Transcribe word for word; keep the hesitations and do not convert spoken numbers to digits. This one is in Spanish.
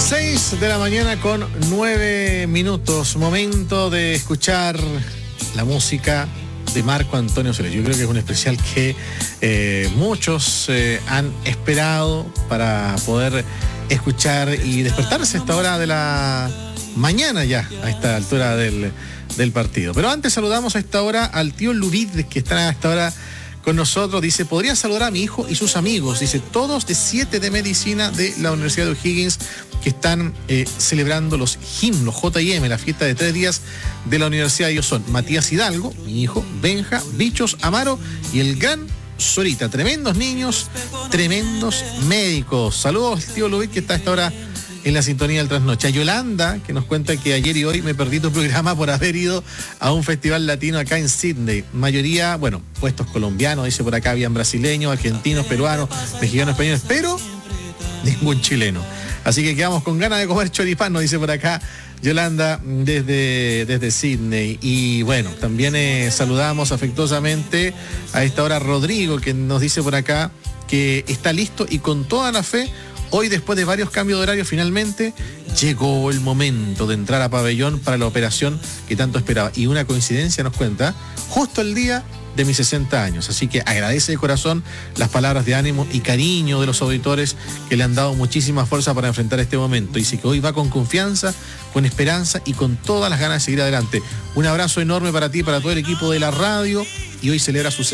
seis de la mañana con nueve minutos. Momento de escuchar la música de Marco Antonio Solís. Yo creo que es un especial que eh, muchos eh, han esperado para poder escuchar y despertarse a esta hora de la mañana ya, a esta altura del, del partido. Pero antes saludamos a esta hora al tío Lurid, que está a esta hora con nosotros. Dice, podría saludar a mi hijo y sus amigos. Dice, todos de siete de medicina de la Universidad de O'Higgins, que están eh, celebrando los H I M, los J I M, la fiesta de tres días de la universidad. Ellos son Matías Hidalgo, mi hijo, Benja, Bichos, Amaro y el gran Zorita. Tremendos niños, tremendos médicos. Saludos, tío Luis, que está a esta hora en la sintonía del trasnoche. A Yolanda, que nos cuenta que ayer y hoy me perdí tu programa por haber ido a un festival latino acá en Sydney. Mayoría, bueno, puestos colombianos, dice por acá, habían brasileños, argentinos, peruanos, mexicanos, españoles, pero ningún chileno. Así que quedamos con ganas de comer choripán, nos dice por acá Yolanda desde, desde Sydney. Y bueno, también eh, saludamos afectuosamente a esta hora a Rodrigo, que nos dice por acá que está listo y con toda la fe. Hoy, después de varios cambios de horario, finalmente llegó el momento de entrar a pabellón para la operación que tanto esperaba. Y una coincidencia, nos cuenta, justo el día de mis sesenta años. Así que agradece de corazón las palabras de ánimo y cariño de los auditores que le han dado muchísima fuerza para enfrentar este momento. Dice que hoy va con confianza, con esperanza y con todas las ganas de seguir adelante. Un abrazo enorme para ti, para todo el equipo de la radio, y hoy celebra sus